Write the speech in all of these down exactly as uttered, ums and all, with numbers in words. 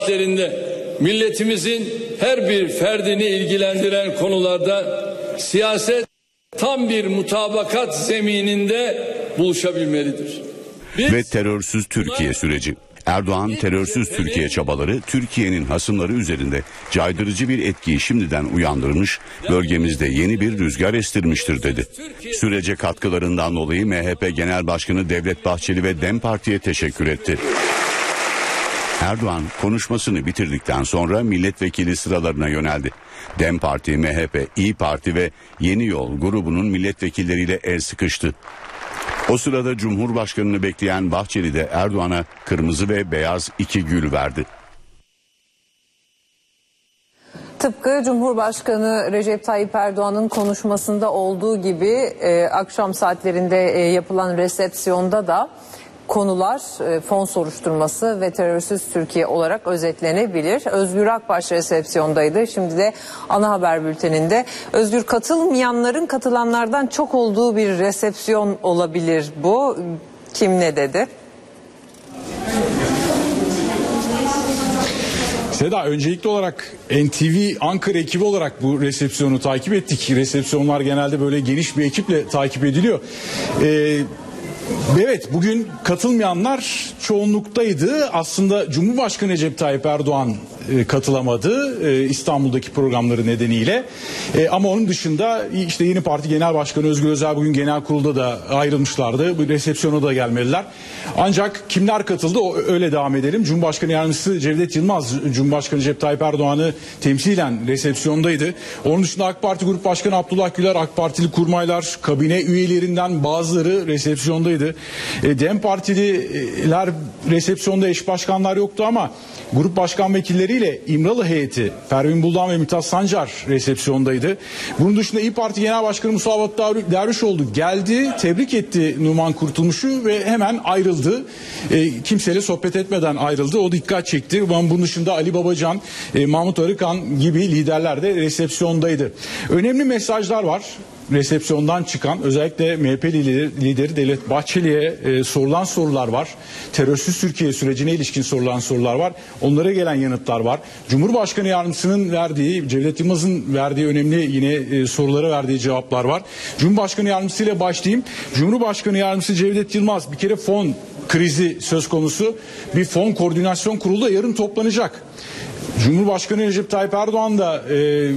milletimizin her bir ferdini ilgilendiren konularda siyaset tam bir mutabakat zemininde buluşabilmelidir. Biz, ve terörsüz Türkiye süreci. Erdoğan terörsüz Türkiye çabaları Türkiye'nin hasımları üzerinde caydırıcı bir etkiyi şimdiden uyandırmış, bölgemizde yeni bir rüzgar estirmiştir dedi. Sürece katkılarından dolayı M H P Genel Başkanı Devlet Bahçeli ve DEM Parti'ye teşekkür etti. Erdoğan konuşmasını bitirdikten sonra milletvekili sıralarına yöneldi. DEM Parti, M H P, İYİ Parti ve Yeni Yol grubunun milletvekilleriyle el sıkıştı. O sırada Cumhurbaşkanı'nı bekleyen Bahçeli de Erdoğan'a kırmızı ve beyaz iki gül verdi. Tıpkı Cumhurbaşkanı Recep Tayyip Erdoğan'ın konuşmasında olduğu gibi e, akşam saatlerinde e, yapılan resepsiyonda da konular e, fon soruşturması ve terörsüz Türkiye olarak özetlenebilir. Özgür Akbaş resepsiyondaydı. Şimdi de ana haber bülteninde. Özgür, katılmayanların katılanlardan çok olduğu bir resepsiyon olabilir bu. Kim ne dedi? Seda, öncelikli olarak N T V Ankara ekibi olarak bu resepsiyonu takip ettik. Resepsiyonlar genelde böyle geniş bir ekiple takip ediliyor. Ee, Evet, bugün katılmayanlar çoğunluktaydı. Aslında Cumhurbaşkanı Recep Tayyip Erdoğan e, katılamadı e, İstanbul'daki programları nedeniyle. E, ama onun dışında işte Yeni Parti Genel Başkanı Özgür Özel bugün genel kurulda da ayrılmışlardı. Bu resepsiyona da gelmediler. Ancak kimler katıldı, o, öyle devam edelim. Cumhurbaşkanı Yardımcısı Cevdet Yılmaz, Cumhurbaşkanı Recep Tayyip Erdoğan'ı temsilen resepsiyondaydı. Onun dışında AK Parti Grup Başkanı Abdullah Güler, AK Partili kurmaylar, kabine üyelerinden bazıları resepsiyondaydı. E, DEM Partililer resepsiyonda, eş başkanlar yoktu ama grup başkan vekilleriyle İmralı heyeti Pervin Buldan ve Mithat Sancar resepsiyondaydı. Bunun dışında İYİ Parti Genel Başkanı Musavat Dervişoğlu geldi, tebrik etti Numan Kurtulmuş'u ve hemen ayrıldı. E, kimseyle sohbet etmeden ayrıldı. O dikkat çekti. Bunun dışında Ali Babacan, e, Mahmut Arıkan gibi liderler de resepsiyondaydı. Önemli mesajlar var resepsiyondan çıkan, özellikle M H P lideri, lideri Devlet Bahçeli'ye e, sorulan sorular var. Terörsüz Türkiye sürecine ilişkin sorulan sorular var. Onlara gelen yanıtlar var. Cumhurbaşkanı Yardımcısının verdiği, Cevdet Yılmaz'ın verdiği önemli yine e, sorulara verdiği cevaplar var. Cumhurbaşkanı Yardımcısı ile başlayayım. Cumhurbaşkanı Yardımcısı Cevdet Yılmaz, bir kere fon krizi söz konusu. Bir fon koordinasyon kurulu da yarın toplanacak. Cumhurbaşkanı Recep Tayyip Erdoğan da e,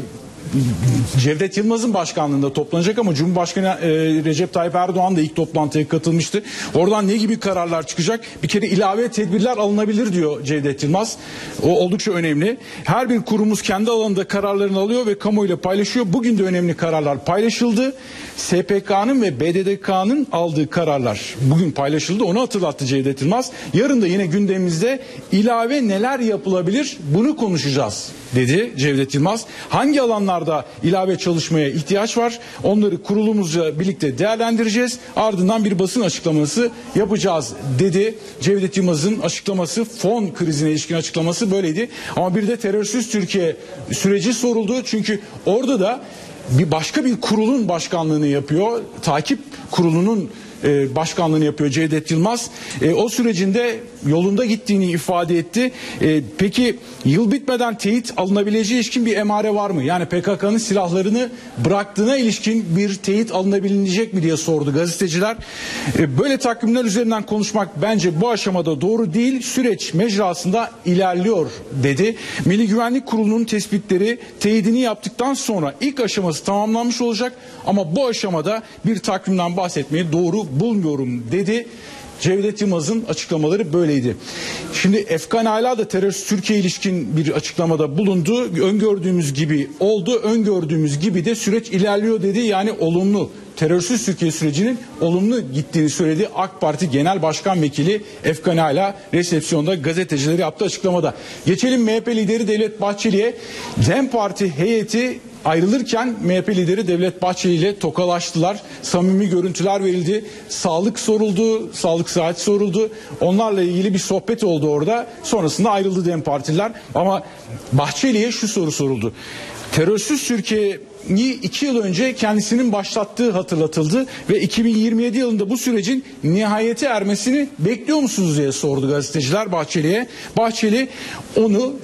Cevdet Yılmaz'ın başkanlığında toplanacak ama Cumhurbaşkanı e, Recep Tayyip Erdoğan da ilk toplantıya katılmıştı. Oradan ne gibi kararlar çıkacak? Bir kere ilave tedbirler alınabilir diyor Cevdet Yılmaz. O oldukça önemli. Her bir kurumumuz kendi alanında kararlarını alıyor ve kamuoyuyla paylaşıyor. Bugün de önemli kararlar paylaşıldı. S P K'nın ve B D D K'nın aldığı kararlar bugün paylaşıldı. Onu hatırlattı Cevdet Yılmaz. Yarın da yine gündemimizde ilave neler yapılabilir bunu konuşacağız dedi Cevdet Yılmaz. Hangi alanlarda ilave çalışmaya ihtiyaç var? Onları kurulumuzla birlikte değerlendireceğiz. Ardından bir basın açıklaması yapacağız dedi. Cevdet Yılmaz'ın açıklaması, fon krizine ilişkin açıklaması böyleydi. Ama bir de terörsüz Türkiye süreci soruldu. Çünkü orada da bir başka bir kurulun başkanlığını yapıyor. Takip kurulunun e, başkanlığını yapıyor Cevdet Yılmaz. E, o sürecinde yolunda gittiğini ifade etti. E, peki yıl bitmeden teyit alınabileceği ilişkin bir emare var mı? Yani P K K'nın silahlarını bıraktığına ilişkin bir teyit alınabilecek mi diye sordu gazeteciler. E, böyle takvimler üzerinden konuşmak bence bu aşamada doğru değil. Süreç mecrasında ilerliyor dedi. Milli Güvenlik Kurulu'nun tespitleri teyidini yaptıktan sonra ilk aşaması tamamlanmış olacak ama bu aşamada bir takvimden bahsetmeyi doğru bulmuyorum dedi. Cevdet Yılmaz'ın açıklamaları böyleydi. Şimdi Efkan Ala da terörist Türkiye ilişkin bir açıklamada bulundu. Öngördüğümüz gibi oldu, öngördüğümüz gibi de süreç ilerliyor dedi. Yani olumlu, terörsüz Türkiye sürecinin olumlu gittiğini söyledi AK Parti Genel Başkan Vekili Efkan Ala resepsiyonda gazetecilere yaptığı açıklamada. Geçelim M H P lideri Devlet Bahçeli'ye. DEM Parti heyeti ayrılırken M H P lideri Devlet Bahçeli ile tokalaştılar. Samimi görüntüler verildi. Sağlık soruldu, sağlık saati soruldu. Onlarla ilgili bir sohbet oldu orada. Sonrasında ayrıldı DEM Partililer. Ama Bahçeli'ye şu soru soruldu. Terörsüz Türkiye'yi iki yıl önce kendisinin başlattığı hatırlatıldı ve iki bin yirmi yedi yılında bu sürecin nihayete ermesini bekliyor musunuz diye sordu gazeteciler Bahçeli'ye. Bahçeli onu